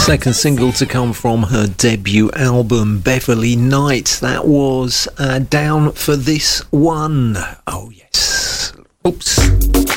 Second single to come from her debut album, Beverly Knight. That was Down for This One. Oh, yes. Oops.